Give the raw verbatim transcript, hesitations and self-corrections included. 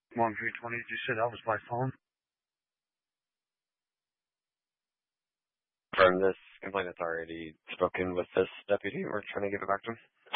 one three twenty, you said that was by phone? From this complaint that's already spoken with this deputy, we're trying to give it back to him.